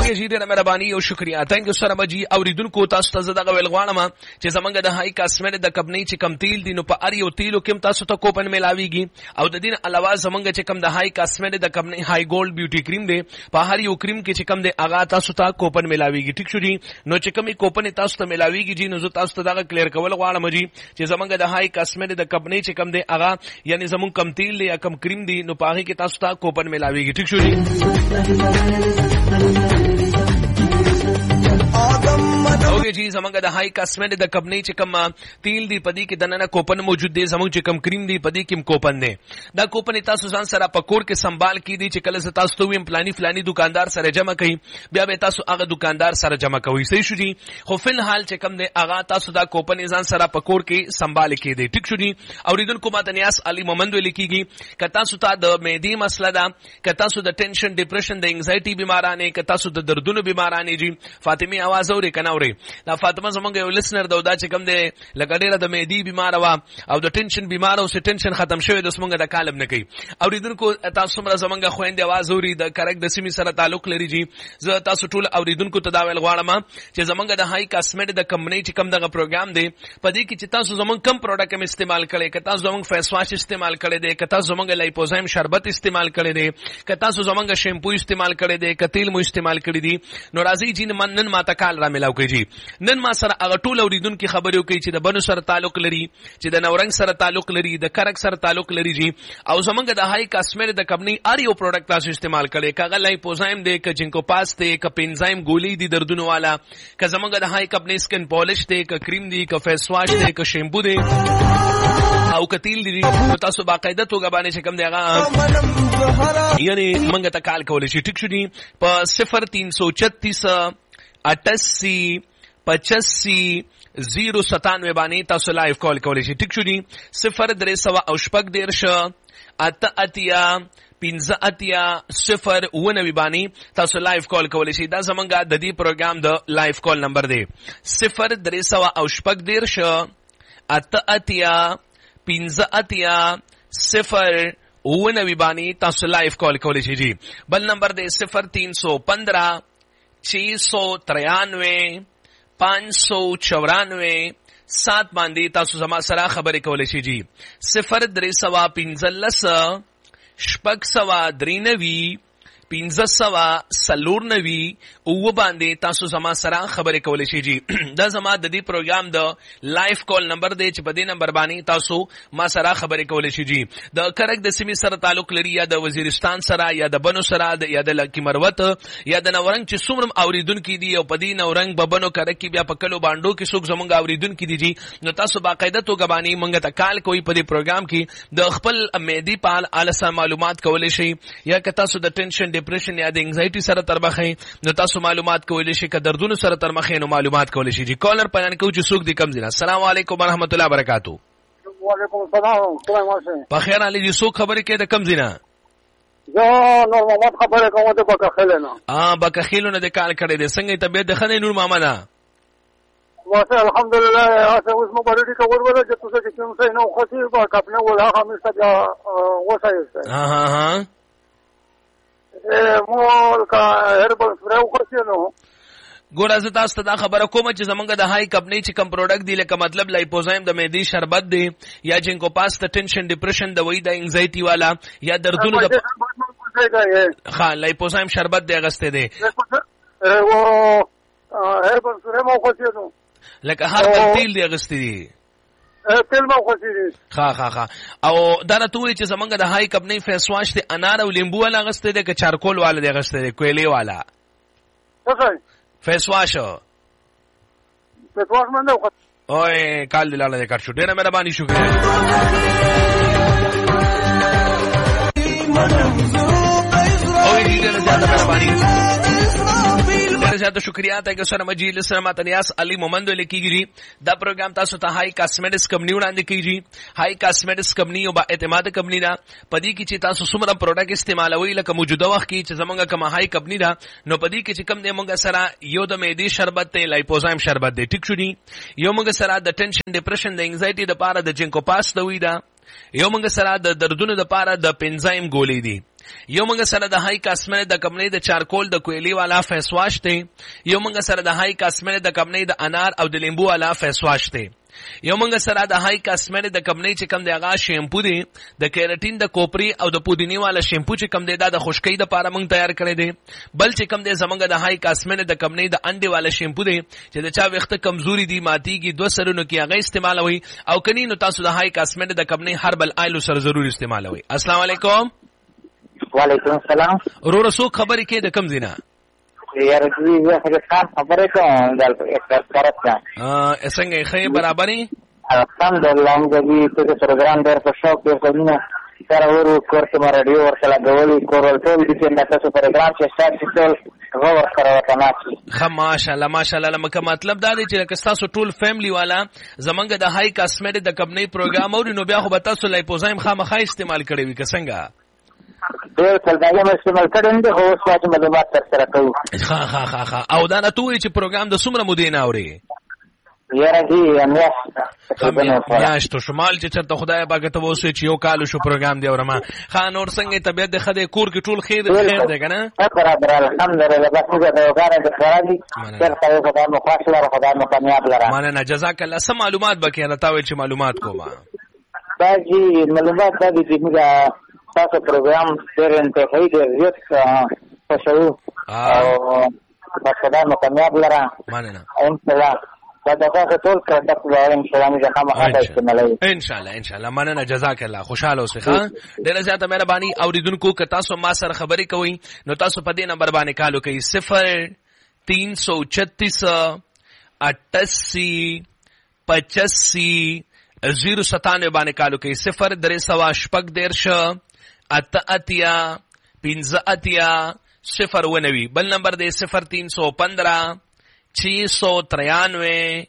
اوکے جی ډیره مهرباني او شکریا. تhank you سره مجي اوریدونکو تاسو ته زده غوړ غواړم چې زمونږ د هاي کاسمیټ د کمپنی چې کم تیل دي نو په ار یو تیلو کې تاسو ته کوپن ملاويږي او د دین علاوه زمونږ چې کم د هاي کاسمیټ د کمپنی هاي ګولډ بیوټي کریم دی په هر یو کریم کې چې کم دی اغا تاسو ته کوپن ملاويږي. ټیک شو جی. نو چې کمی کوپن تاسو ته ملاويږي جی نو زه تاسو ته دا کلیر کول غواړم جی چې زمونږ د هاي کاسمیټ د کمپنی چې کم دی اغا یعنی زمونږ کم تیل دی یا کم کریم دی نو په هغه کې تاسو ته کوپن ملاويږي. ټیک شو جی. اوګه جی زمونږ د هاي کاسمیټ د کمپنی چې کم تیل دی پدی کې دنه کوپن موجود دی زمونږ چې کم کریم دی پدی کې کوپن دی. دا کوپن تاسو ځان سره پکور کې سنبال کی دی چې کله تاسو ته ویم فلانی دکاندار سره جمع کړي بیا به تاسو هغه دکاندار سره جمع کوي. صحیح شو جی. خو فل حال چې کم دی هغه تاسو دا کوپن ځان سره پکور کې سنبال کی دی. ټیک شو جی. اوریدونکو ماته نیاس علي محمد لیکيږي کتا سو ته د معدې مسله ده کتا سو د ټینشن ډیپریشن د انزایټي بیمارانه کتا سو د دردونو بیمارانه جی فاطمه आवाज اوري کنه اوري دا فاطمه زمونږ یو لسنر دا چې کم دی لکه ډیره د معدې بیمار وا او د ټینشن بیمار او س ټینشن ختم شوی د زمونږ د کالم نه کوي. اوریدونکو تاسو مر زمونږ خويندې आवाज اوري د کریکټ د سیمې سره تعلق لري جی. زه تاسو ټول اوریدونکو ته دا ویل غواړم چې زمونږ د هاي کاسمیټ د کمپنی چې کم دغه پروګرام دی پدې کې چې تاسو زمونږ کم پروډکټ هم استعمال کړئ کته زمونږ فیس واش استعمال کړئ دی کته زمونږ لایپوزایم شربت استعمال کړئ دی کته زمونږ شیمپو استعمال کړئ دی کتیل مو استعمال کړی دی نو راځي جی نن ما ته کال را ملاو کوي جی. نن ما سره هغه ټول اوریدونکو خبرو کوي چې د بنو سره تعلق لري چې د نورنګ سره تعلق لري د کرک سره تعلق لري جی. او زمونږ د هاي کاسمیټ د کمپنی ار یو پروډکټ تاسو استعمال کړئ کغه لایپوزایم دی ک جنکو پاس دی ک پینزایم ګولې دی دردونو والا ک زمونږ د هاي کمپنی سکن پالش دی ک کریم دی ک فیس واش دی ک شیمپو دی او کتیل دی تاسو باقاعده توګه باندې چې کوم دی هغه یعنی منګه ته کال کولای شي. ټیک شو دی په 0336 88 85 097 باندې تاسو لایو کال کولای شي. ټیک شو دی 0300 او شپږ دیرش اته اتیا پینزه اتیا 0 باندې تاسو لایو کال کولای شي. دا زمونږه د دې پروګرام د لایو کال نمبر دی 0300 او شپږ دیرش اته اتیا پینزه اتیا 0 باندې تاسو لایو کال کولای شي جی. بل نمبر دی 0315 693 594 7 باندې تاسو زما سره خبرې کولای شي جی. 0315 شپږ سوا درینوي 1590 او باندې تاسو زما سره خبرې کولای شي جی. دا زما د دې پروګرام د لایو کال نمبر دی چې په دې نمبر باندې تاسو ما سره خبرې کولای شي جی. د کرک د سیمې سره تعلق لري یا د وزیرستان سره یا د بنو سره یا د لکی مروت یا د نورنګ چې څومره اوریدونکو دي او په دې نورنګ ببنو کرک کې بیا په کلو باندې کې څوک زمونږ اوریدونکو دي جی نو تاسو باقاعده توګه باندې مونږ ته کال کوي په دې پروګرام کې د خپل معدې په اړه معلومات کولای شي یا که تاسو د ټینشن ډیپریشن یا د انزایټي سره ترمخې نو تاسو معلومات کولای شي که دردونو سره ترمخې نو معلومات کولای شي جی. کالر پنان کو چې څوک دي کم زینا. السلام علیکم ورحمت الله وبرکاتہ. وعلیکم السلام. په خیر علي جی څوک خبرې کوي د کم زینا؟ زه نور محمد خبرې کوم د بکخیل نه. بکخیل نه د کال کړي دي څنګه طبيعت د خنه نور محمد؟ واسه الحمدلله اسه اوس مو باندې کوور ولا چې تاسو چې کوم څه نو خاطر با خپل ولا خامس بیا وسایسته. ها مو کا هربل فرو خرڅنو ګور از تاسو ته دا خبره کوم چې زمونږ د هاي کمپنی چې کم پروډکټ دی لکه مطلب لایپوزایم د معدې شربت دی یا جنکو پاس د ټینشن ډیپریشن د وای د انزایټي والا یا دردونو د ها لایپوزایم شربت دی غسته دی او هربل فرو خرڅنو لکه هر تیل دی غسته دی فلمو خوشیږي. ها او دا نه توي چې زمونږ د هاي کمپنی فیس واش ته انار او لیمبو والا غسته دی که چارکول والا دی غسته دی کویلی والا څه فیس واش منده اوه کال دلاله دې کار شو. ډېره مهرباني شکریہ. اوه دې ډېره زیاته مهرباني زیاته شکریہ ته سره مجید سره ماتنیاس علي محمد لیکيږي. دا پروګرام تاسو ته هاي کاسمیټکس کمپنی وړاندې کیږي. هاي کاسمیټکس کمپنی او با اعتماد کمپنی دا پدې کې چې تاسو څومره پروډکټ استعمالوي لکه موجوده وخت کې چې زمونږه کوم هاي کمپنی دا نو پدې کې چې کم دی مونږ سره یو د معدې شربت ته لایپوزایم شربت دی. ټیک شو دی. یو مونږ سره د ټینشن ډیپریشن د انزایټي د پاره د جنکو پاس دوی دا. یو مونږ سره د دردونو د پاره د پینزایم ګولې دي. یو منګه سره د هاي کاسمنه د کمنې د چارکول د کویلی والا فیس واش ته یو منګه سره د هاي کاسمنه د کمنې د انار او د لیمبو والا فیس واش ته یو منګه سره د هاي کاسمنه د کمنې چې کم دی هغه شیمپو دی د کیراټین د کوپری او د پودینی والا شیمپو چې کم دی دا د خشکی د پاره موږ تیار کړی دی بل چې کم دی زمونږ د هاي کاسمنه د کمنې د انډي والا شیمپو دی چې د چا وخت کمزوري دی ماتيږي 2 سرونو کې هغه استعمالوي او کني نو تاسو د هاي کاسمنه د کمنې هربل آیل سره ضرور استعمالوي السلام علیکم وعلیکم السلام رو رسو خبرې کې د کم زینا یار دې زه خبره کوم د طرفه څنګه خې برابرې الحمدلله موږ دې پروګرام ډېر په شوق کې کوو سره ورو کوړه ما رادیو ورته لګولې کورل ټول دې چې تاسو پروګرام چې تاسو ټول غوړ کړو تاسو خه ماشاءالله لکه مطلب دا دی چې تاسو ټول فیملی والا زمونږ د هاي کاسمټ د کمپنی پروګرام او نو بیا خو به تاسو لایپوزایم خامخا استعمال کړی وي که څنګه ډېر کله ما استعمال کړم د هو څه معلومات سره کوو ها او دا نه توي چې پروګرام د څومره مودې نه اوري یاره دې میاشتو شمال چې چرته خدای پاک ته وسه چې یو کال شو پروګرام دی اورما خان اور څنګه طبيعت د خدای کور کې ټول خیر دی کنه برابر الحمدلله بس موږ د وګاره د خرابي تر څو خدای مو خوښ لره خدای مو کامیاب لره مننه جزاک الله سم معلومات بکې راته ویل چې معلومات کومه دا جی معلومات دا دي چې موږ تاسو پروګرام ډېر انتهایی دی زیات خوشو او خدای مو کامیاب لره مننه ان شاء الله دا تاسو ټول کړه دا ان شاء الله موږ خامخا استعمالوي ان شاء الله مننه جزاک الله خوشاله اوسئ ښا ډېر زیاته مهرباني اوریدونکو که تاسو ما سره خبرې کوئ نو تاسو په دې نمبر باندې کالو کوي 0336 88 85 097 باندې کالو کوي 0316 88 15 0 بل نمبر دی 0315 693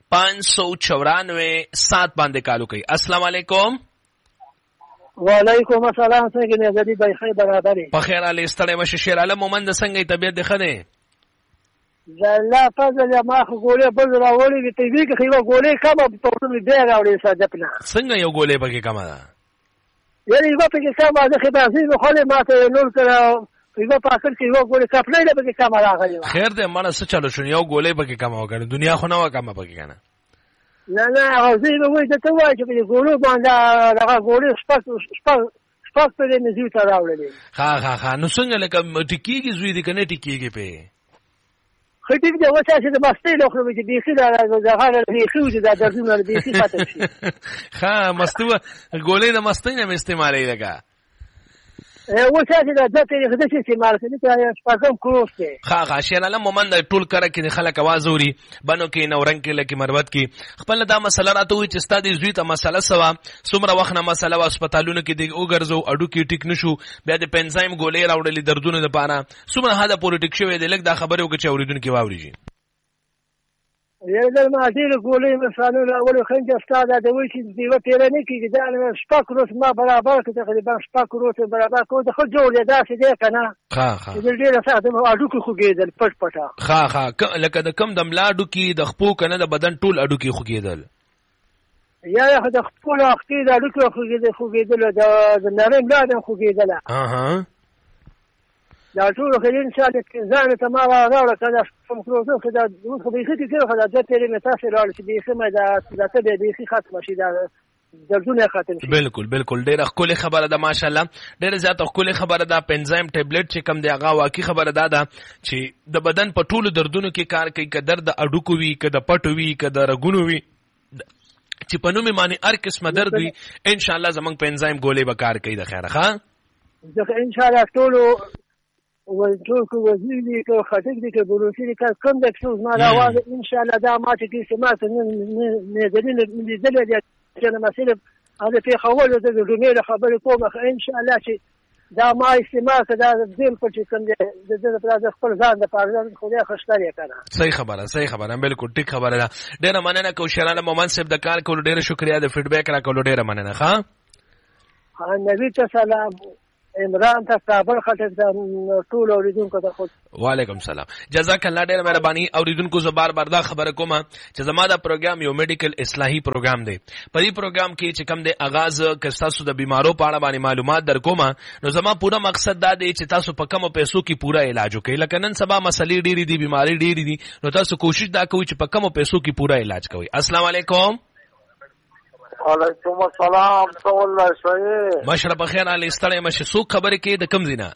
594 7 باندې کالو کوي السلام علیکم وعلیکم السلام څنګه نه غدي بای خیر برابرې په خیر علي ستړی مشه شیر علي مومند څنګه طبيعت ده خده زلا فضل ما خو ګولې بل راوړې دي تی کې خو ګولې کمه په ټول دې راوړې صادقنا څنګه یو ګولې پکې کمه ده یعنی یو پکې کمه ده خو بازي خو له ماته نور کړه یو پاسل کې یو ګولې کپلې ده پکې کمه راغلی خیر دې مړه څه چلو شو یو ګولې پکې کمه وکړه دنیا خو نه وکمه پکې کنه نه غوځي به وای ته وای چې په ګولو باندې هغه ګولې سپک په دې نزیو ته راوړلې ها نو څنګه لکه ټکیږي زوی دې کنه ټکیږي په خټیک دا وڅا چې د مستۍ له خو چې بيخي دا هغه بيخي چې دا درځونه بيخي ختم شي ها مستوه ګولې د مستۍ نه استعمالي لګا وڅا چې دا د ته خدای چې استعمال کوي ته شپږم کروس دی ها شیراله مومند ټول کړه کې خلک आवाज اوري بنو کې نورنګ کې لکه مربت کې خپل دا مسله راته وي چې ستاسو زوی ته مسله سوا څومره وخت نه مسله وا هسپتالونو کې دی وګرځو اډو کې ټیک نشو بیا د پنزایم ګولې راوړلې دردونه د پاره څومره هدا پولیټیک شوی دی لکه دا خبره وکړي چې اوریدونکو واوري یو ځل ما دې ګولې مثالو راوړل خنجه ستاده د وې چې دیو تیر نه کیږي دا شپږ روز ما برابر کړ تقریبا شپږ روز برابر کو د خو جوړ دا چې دی کنه ها دې ډېر ساده اډو کې خوګېدل پټ ها لکه د کم د ملاډو کې د خپو کنه د بدن ټول اډو کې خوګېدل یا د خپل اختي د اډو کې خوګېدل د نرم لاندې خوګېدل ها دا ټول خو ان شاء الله ځان ته ما راوړل کله کوم پروسه خو دا خو به هیڅ کې خو دا د تیرې متاسه راوړل چې به سم دا ته به ختم شي دا دردونه ختم شي بالکل ډېر خپل خبره ده ماشاءالله ډېر زیات خپل خبره ده پنزایم ټابلیټ چې کم دی هغه واقعي خبره ده چې د بدن په ټولو دردونو کې کار کوي که درد اډوکو وي که د پټو وي که د رګونو وي چې په نوم باندې هر قسمه درد وي ان شاء الله زمنګ پنزایم ګولې به کار کوي د خیره ښه ځکه ان شاء الله ټول کو وزیری کو خټک دي کو بروسی دي کوم د څه ما دا واده ان شاء الله دا ما چې کې سمات نه دلیل دې دلته چې مسله هغه په خول د جمهور خبرې کوم ان شاء الله چې دا ما استعمال کړه د دې په چې کوم د پرځ خپل ځان د پاره خدای خوشاله کړه صحیح خبره بالکل ټیک خبره ده ډېر مننه کو شراله مومن صاحب د کار کولو ډېر شکریا د فیډبیک را کولو ډېر مننه ها نبی ته سلام عمران ته کابل خټک ته ټول اوریدونکو ته خو وعلیکم سلام جزاک الله ډېر مهرباني اوریدونکو زه بار بار دا خبره کوم چې زما دا پروګرام یو میډیکل اصلاحي پروګرام دی په دې پروګرام کې چې کوم دی آغاز کستاسو د بیمارو په اړه باندې معلومات درکوم نو زما پورا مقصد دا دی چې تاسو په کمو پیسو کې پورا علاج وکړئ لکه نن سبا مسلې ډېرې دي بیماری ډېرې دي نو تاسو کوشش دا کوئ چې په کمو پیسو کې پورا علاج کوئ السلام علیکم وعلیکم السلام څنګه شئ مشره بخیر علي ستړی مشه څوک خبرې کې د کم زینا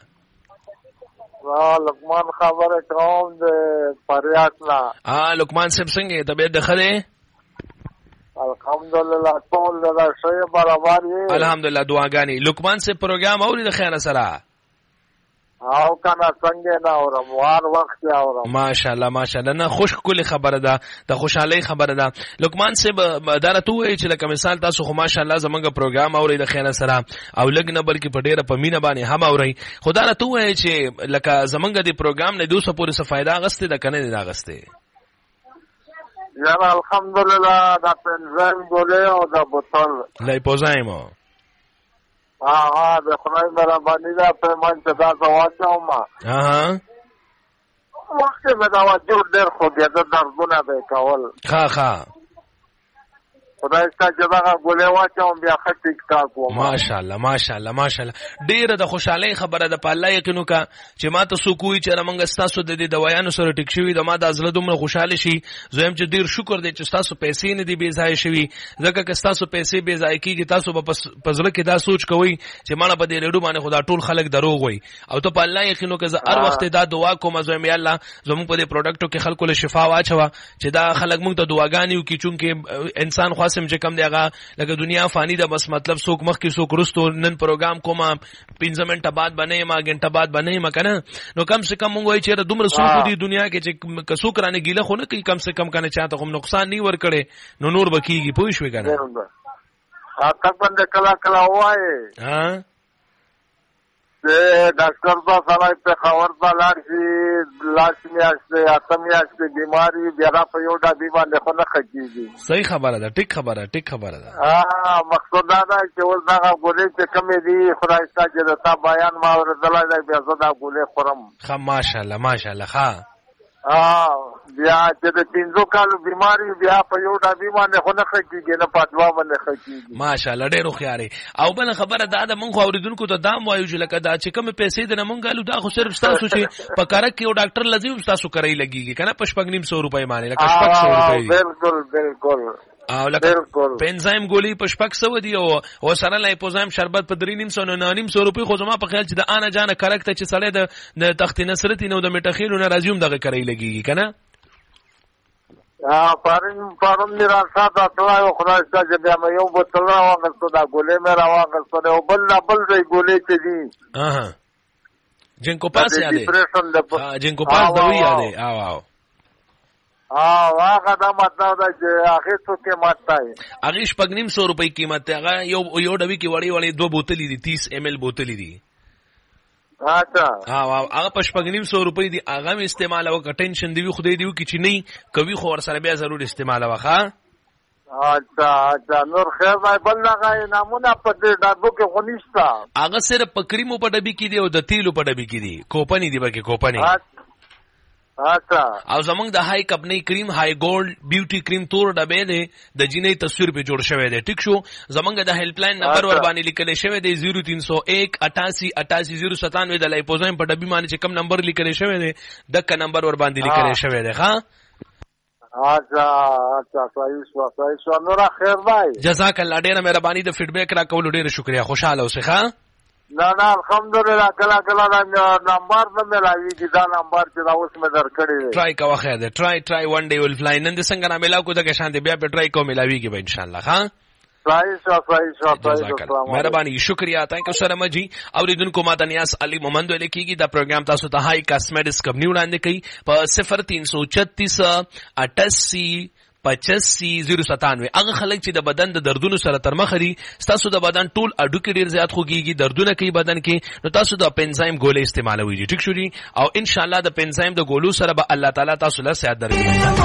لقمان خبره کوم د فریاد نه لقمان صاحب څنګه طبیعت د خره الحمدلله ټول د شی برابر یې الحمدلله دعاګانی لقمان صاحب پروګرام اوري د خیر سره او کنه څنګه نه اورم وار وخت اورم ماشاءالله ماشاءالله نه خوش کلی خبره ده د خوشحالي خبره ده لقمان صاحب دا راته وایي چې لکه مثال تاسو خو ماشاءالله زمونږ پروګرام اوري د خیر سره او لګ نه بلکې په ډیره په مینه باندې هم اوري خدا راته وایي چې لکه زمونږ د پروګرام نه 200 پورې څه فائدہ غسته ده کنه نه غسته یاره الحمدلله دا پنځم ګولې او دا بوتل لیپوزایم د خدای مهرباني ده پیمان چې دا واچوم وخت مې دا وجود ډېر خوږېده دردونه به یې کول ښه خدای ستا چې دغه ګولې واچوم بیا ښه ټیک ټاک وم ماشاءالله ماشاءالله ماشاءالله ډېره د خوشحالۍ خبره ده په الله یقین وکړه چې ما ته څوک وایي چې موږ ستاسو د دې دوایانو سره ټیک شوي د ما دا زړه دومره خوشحاله شي زویم چې ډېر شکر دی چې ستاسو پیسې نه دي بې ځایه شوي ځکه که ستاسو پیسې بې ځایه کېږي تاسو به په زړه کې دا سوچ کوئ چې ماړه په دې ریډیو باندې خو دا ټول خلک دروغ وایي او ته په الله یقین وکړه زه هر وخت دا دعا کوم زویم یا الله زموږ په دې پروډکټو کې خلکو له شفا واچوه چې دا خلک موږ ته دعاګانې وکړي چونکې انسان خاصم چې کم دی هغه لکه دنیا فانی ده بس مطلب څوک مخکې څوک وروستو نن پروګرام کوم 15 منټه بعد بنې ما غنټه بعد بنې ما کنه نو کم سے کم موږ وایي چې دومره څوک دی دنیا کې چې څوک رانه ګیله خو نه کوي کم سے کم کنه چاته کوم نقصان نه ور کړي نو نور بکیږي پوه شوې کنه تک باندې کلا کلا وایي ډاکټر با سره په خبر باندې لاس میاشته اتم میاشته بیماری بیا په یو ډبې باندې خو نه خکېږي صحیح خبره ده ټیک خبره ده مقصود دا ده چې ول دا ګولې چې کمې دي خدای ستاسو چې دا بیان ما ورزلای دی بیا زه دا ګولې خورم ماشاءالله ماشاءالله ښه بیا چې د 300 کالو بیماری بیا په یو ډبې باندې خو نه خکېږي نه په دوا باندې خکېږي ماشاءالله ډېر خواري او بل خبره دا ده مونږ اوریدونکو ته دا وایو چې لکه دا چې کوم پیسې د مونږ غالو دا خو صرف تاسو چې په کار کې یو ډاکټر لازم تاسو کوي لګيږي کنه پښپګنیم 100 روپۍ باندې لکه 100 روپۍ بالکل او لکه پنځایم ګولې پښپک سو دی او سره لیپوزایم شربت په 3.5 روپۍ خو زما په خیال چې د انا جانه کارکته چې سړی د تخت نصرت نو د میټخیلو نه راځوم دغه کوي لګيږي کنه پرون می راځه دا ټول خدای ستاسو بیا مې یو بوتل راوغستو دا ګولې مې راوغستو او بل ډبل ګولې چې دي جنکو پاس یادې جنکو پاس دوی یادې او هغه دا مطلب دا چې هغه څه قیمت دی هغه شپږنیم 100 روپۍ قیمت دی هغه یو ډبې کې وړي 2 بوتلې دي 30 ml بوتلې دي اچھا هغه پښپګنیم 100 روپۍ دي هغه می استعمال او ټینشن دی خدای دی کی چې نه کوي خو ور سره بیا ضرور استعمال واخا اچھا نور خیر بھائی بل لگا نامونه په دې ډبو کې غنښتا هغه صرف پکریمو په ډبې کې دی او د تیلو په ډبې کې دی کوپنی دی بګه کوپنی اچھا او زمونږ د هاي کمپنی کریم هاي ګولډ بیوټي کریم تور ډبې دی د جینې تصویر په جوړ شوی دی ټیک شو زمونږ د هیلپ لاین نمبر ور باندې لیکل شوی دی 0301 88 097 د لایپوزایم په ډبې باندې چې کم نمبر لیکل شوی دی دغه نمبر ور باندې لیکل شوی دی ها اچھا صحیح نور خیر بھائی جزاک الله ډیره مهرباني د فیډبیک را کول ډیره شکریا خوشاله اوسه ښا نه الحمدلله کلا نمبر نه ملاویږي دا نمبر چې دا اوس مې درکړی دی ټرای کا واخه ده ټرای ون ډے ول فلای نن د څنګه نه ملاو کو دغه شان دی بیا په ټرای کو ملاویږي به ان شاء الله ها صحیح مهرباني شکریہ تانک یو سره مجي اوریدونکو ماته نیاز علي محمد لیکيږي دا پروګرام تاسو ته هاي کاسمیټکس کمپنی وړاندې کوي په 0336 85 هغه خلک چې د بدن د دردونو سره تر مخ دي تاسو د بدن ټول اډو کې ډیر زیات خوږيږي دردونه کوي بدن کې نو تاسو د پنځایم ګولې استعمالوي ټیک شو او ان شاء الله د پنځایم د ګولو سره به الله تعالی تاسو له صحت درکړي